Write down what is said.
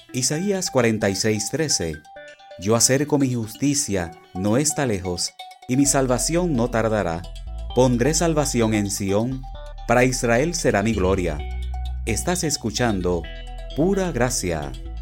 Isaías 46:13. Yo acerco mi justicia, no está lejos, y mi salvación no tardará. Pondré salvación en Sión, para Israel será mi gloria. Estás escuchando Pura Gracia.